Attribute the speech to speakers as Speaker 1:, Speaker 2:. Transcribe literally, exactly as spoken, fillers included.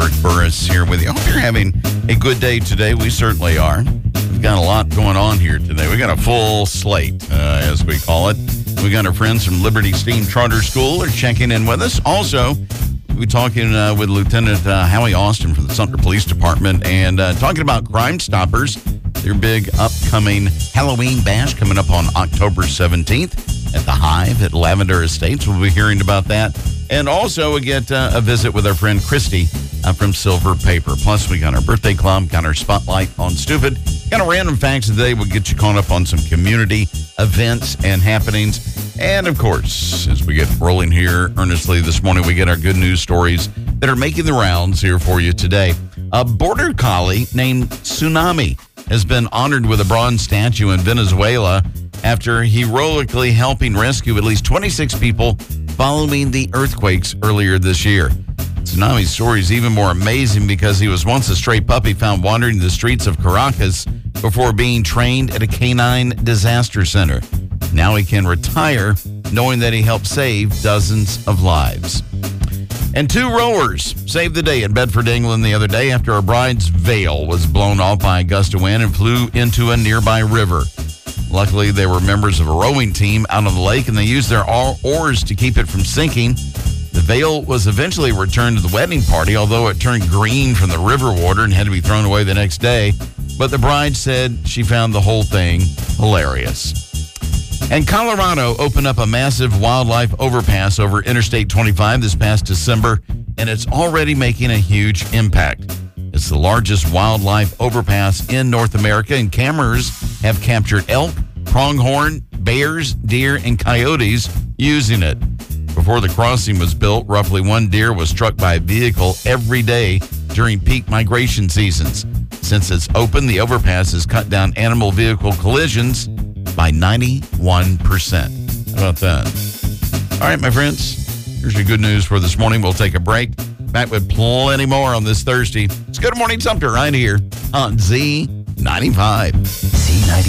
Speaker 1: Eric Burris here with you. I hope you're having a good day today. We certainly are. We've got a lot going on here today. We got a full slate, uh, as we call it. We got our friends from Liberty Steam Charter School are checking in with us. Also, we're talking uh, with Lieutenant uh, Howie Austin from the Sumter Police Department and uh, talking about Crime Stoppers, their big upcoming Halloween bash coming up on October seventeenth at the Hive at Lavender Estates. We'll be hearing about that. And also, we get uh, a visit with our friend Christy uh, from Silver Paper. Plus, we got our birthday club, got our spotlight on Stupid. Got a random facts today. We'll get you caught up on some community events and happenings. And, of course, as we get rolling here earnestly this morning, we get our good news stories that are making the rounds here for you today. A border collie named Tsunami has been honored with a bronze statue in Venezuela after heroically helping rescue at least twenty-six people following the earthquakes earlier this year. Tsunami's story is even more amazing because he was once a stray puppy found wandering the streets of Caracas before being trained at a canine disaster center. Now he can retire knowing that he helped save dozens of lives. And two rowers saved the day in Bedford, England the other day after a bride's veil was blown off by a gust of wind and flew into a nearby river. Luckily, they were members of a rowing team out on the lake, and they used their oars to keep it from sinking. The veil was eventually returned to the wedding party, although it turned green from the river water and had to be thrown away the next day. But the bride said she found the whole thing hilarious. And Colorado opened up a massive wildlife overpass over Interstate twenty-five this past December, and it's already making a huge impact. It's the largest wildlife overpass in North America, and cameras have captured elk, pronghorn, bears, deer, and coyotes using it. Before the crossing was built, roughly one deer was struck by a vehicle every day during peak migration seasons. Since it's open, the overpass has cut down animal vehicle collisions by ninety-one percent. How about that? All right, my friends, here's your good news for this morning. We'll take a break. Back with plenty more on this Thursday. It's Good Morning Sumter right here on Z ninety-five. Z ninety-five.